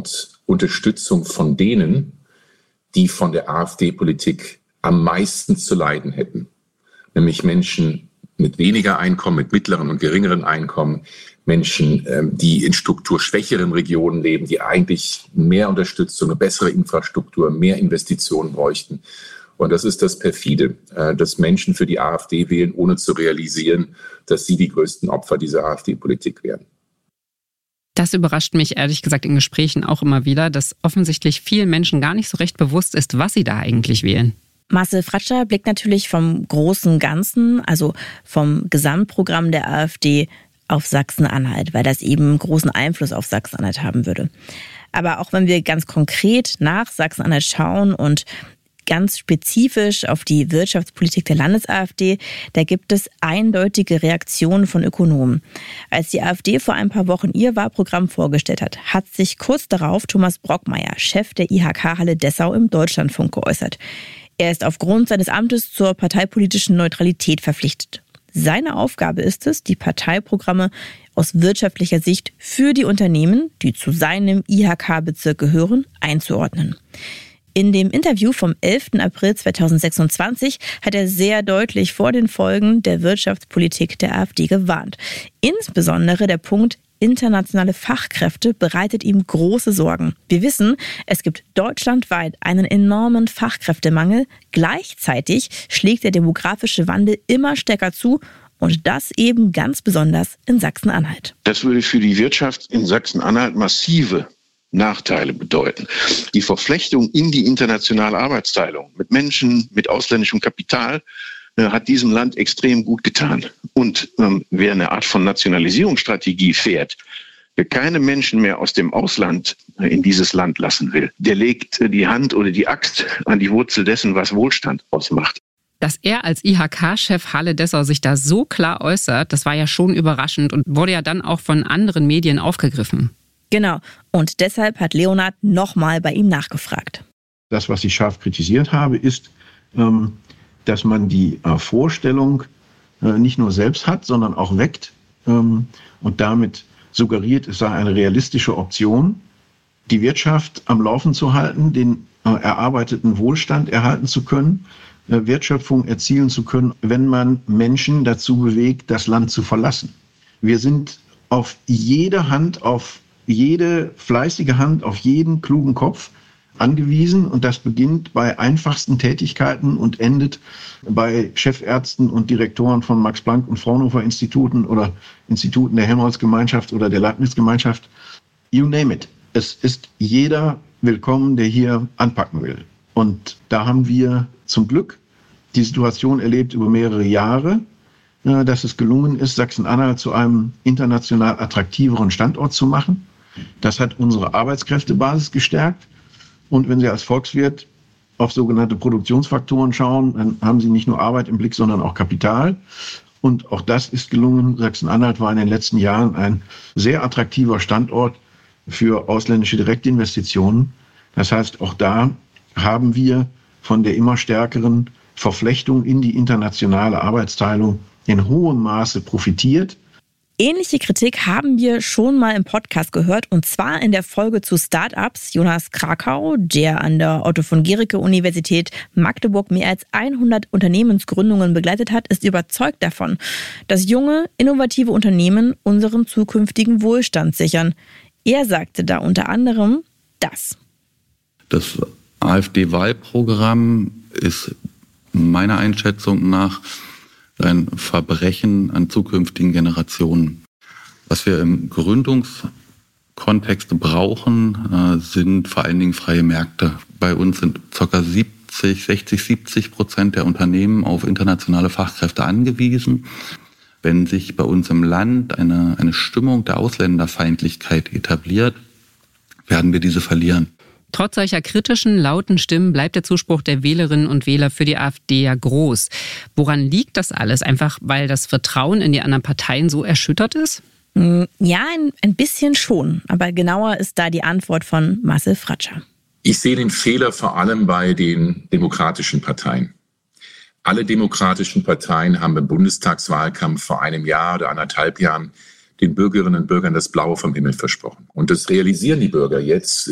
bekommt Unterstützung von denen, die von der AfD-Politik am meisten zu leiden hätten. Nämlich Menschen mit weniger Einkommen, mit mittleren und geringeren Einkommen, Menschen, die in strukturschwächeren Regionen leben, die eigentlich mehr Unterstützung, eine bessere Infrastruktur, mehr Investitionen bräuchten. Und das ist das Perfide, dass Menschen für die AfD wählen, ohne zu realisieren, dass sie die größten Opfer dieser AfD-Politik werden. Das überrascht mich ehrlich gesagt in Gesprächen auch immer wieder, dass offensichtlich vielen Menschen gar nicht so recht bewusst ist, was sie da eigentlich wählen. Marcel Fratscher blickt natürlich vom großen Ganzen, also vom Gesamtprogramm der AfD auf Sachsen-Anhalt, weil das eben großen Einfluss auf Sachsen-Anhalt haben würde. Aber auch wenn wir ganz konkret nach Sachsen-Anhalt schauen und ganz spezifisch auf die Wirtschaftspolitik der Landes-AfD, da gibt es eindeutige Reaktionen von Ökonomen. Als die AfD vor ein paar Wochen ihr Wahlprogramm vorgestellt hat sich kurz darauf Thomas Brockmeier, Chef der IHK Halle Dessau, im Deutschlandfunk geäußert. Er ist aufgrund seines Amtes zur parteipolitischen Neutralität verpflichtet. Seine Aufgabe ist es, die Parteiprogramme aus wirtschaftlicher Sicht für die Unternehmen, die zu seinem IHK-Bezirk gehören, einzuordnen. In dem Interview vom 11. April 2026 hat er sehr deutlich vor den Folgen der Wirtschaftspolitik der AfD gewarnt. Insbesondere der Punkt internationale Fachkräfte bereitet ihm große Sorgen. Wir wissen, es gibt deutschlandweit einen enormen Fachkräftemangel. Gleichzeitig schlägt der demografische Wandel immer stärker zu. Und das eben ganz besonders in Sachsen-Anhalt. Das würde für die Wirtschaft in Sachsen-Anhalt massive Nachteile bedeuten. Die Verflechtung in die internationale Arbeitsteilung mit Menschen, mit ausländischem Kapital hat diesem Land extrem gut getan. Und wer eine Art von Nationalisierungsstrategie fährt, wer keine Menschen mehr aus dem Ausland in dieses Land lassen will, der legt die Hand oder die Axt an die Wurzel dessen, was Wohlstand ausmacht. Dass er als IHK-Chef Halle Dessau sich da so klar äußert, das war ja schon überraschend und wurde ja dann auch von anderen Medien aufgegriffen. Genau. Und deshalb hat Leonhard nochmal bei ihm nachgefragt. Das, was ich scharf kritisiert habe, ist, dass man die Vorstellung nicht nur selbst hat, sondern auch weckt und damit suggeriert, es sei eine realistische Option, die Wirtschaft am Laufen zu halten, den erarbeiteten Wohlstand erhalten zu können, Wertschöpfung erzielen zu können, wenn man Menschen dazu bewegt, das Land zu verlassen. Wir sind auf jede Hand, auf jede fleißige Hand, auf jeden klugen Kopf angewiesen. Und das beginnt bei einfachsten Tätigkeiten und endet bei Chefärzten und Direktoren von Max-Planck- und Fraunhofer-Instituten oder Instituten der Helmholtz-Gemeinschaft oder der Leibniz-Gemeinschaft. You name it. Es ist jeder willkommen, der hier anpacken will. Und da haben wir zum Glück die Situation erlebt über mehrere Jahre, dass es gelungen ist, Sachsen-Anhalt zu einem international attraktiveren Standort zu machen. Das hat unsere Arbeitskräftebasis gestärkt. Und wenn Sie als Volkswirt auf sogenannte Produktionsfaktoren schauen, dann haben Sie nicht nur Arbeit im Blick, sondern auch Kapital. Und auch das ist gelungen. Sachsen-Anhalt war in den letzten Jahren ein sehr attraktiver Standort für ausländische Direktinvestitionen. Das heißt, auch da haben wir von der immer stärkeren Verflechtung in die internationale Arbeitsteilung in hohem Maße profitiert. Ähnliche Kritik haben wir schon mal im Podcast gehört, und zwar in der Folge zu Startups. Jonas Krakau, der an der Otto von Guericke Universität Magdeburg mehr als 100 Unternehmensgründungen begleitet hat, ist überzeugt davon, dass junge, innovative Unternehmen unseren zukünftigen Wohlstand sichern. Er sagte da unter anderem das. Das AfD-Wahlprogramm ist meiner Einschätzung nach ein Verbrechen an zukünftigen Generationen. Was wir im Gründungskontext brauchen, sind vor allen Dingen freie Märkte. Bei uns sind ca. 60-70% der Unternehmen auf internationale Fachkräfte angewiesen. Wenn sich bei uns im Land eine Stimmung der Ausländerfeindlichkeit etabliert, werden wir diese verlieren. Trotz solcher kritischen, lauten Stimmen bleibt der Zuspruch der Wählerinnen und Wähler für die AfD ja groß. Woran liegt das alles? Einfach, weil das Vertrauen in die anderen Parteien so erschüttert ist? Ja, ein bisschen schon. Aber genauer ist da die Antwort von Marcel Fratscher. Ich sehe den Fehler vor allem bei den demokratischen Parteien. Alle demokratischen Parteien haben im Bundestagswahlkampf vor einem Jahr oder 1,5 Jahren den Bürgerinnen und Bürgern das Blaue vom Himmel versprochen. Und das realisieren die Bürger jetzt